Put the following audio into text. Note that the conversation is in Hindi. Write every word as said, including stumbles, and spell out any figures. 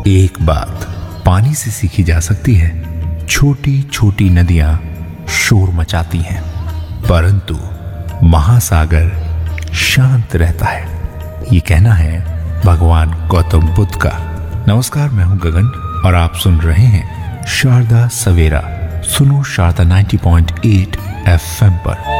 एक बात पानी से सीखी जा सकती है, छोटी छोटी नदियां शोर मचाती हैं, परंतु महासागर शांत रहता है। ये कहना है भगवान गौतम बुद्ध का। नमस्कार, मैं हूं गगन और आप सुन रहे हैं शारदा सवेरा। सुनो शारदा नब्बे पॉइंट आठ एफ एम पर।